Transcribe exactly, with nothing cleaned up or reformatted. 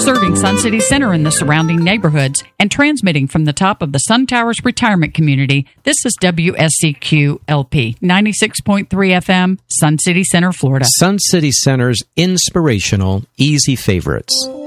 Serving Sun City Center and the surrounding neighborhoods and transmitting from the top of the Sun Towers retirement community, this is W S C Q L P ninety-six point three F M, Sun City Center, Florida. Sun City Center's inspirational, easy favorites.